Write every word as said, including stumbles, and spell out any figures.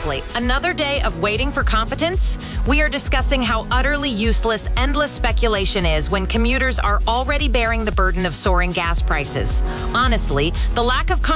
Seriously, another day of waiting for competence? We are discussing how utterly useless endless speculation is when commuters are already bearing the burden of soaring gas prices. Honestly, the lack of